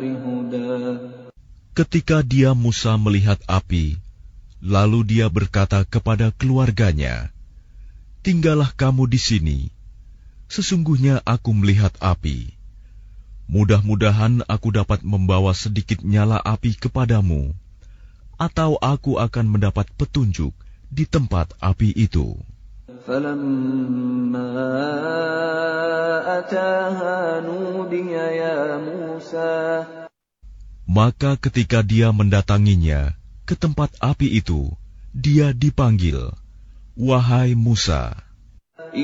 Ketika dia Musa melihat api, lalu dia berkata kepada keluarganya, "Tinggallah kamu di sini. Sesungguhnya aku melihat api. Mudah-mudahan aku dapat membawa sedikit nyala api kepadamu, atau aku akan mendapat petunjuk di tempat api itu." فَلَمَّا أَتَاهَا نُودِيَ يَا مُوسَى. Maka ketika dia mendatanginya ke tempat api itu, dia dipanggil, "Wahai Musa."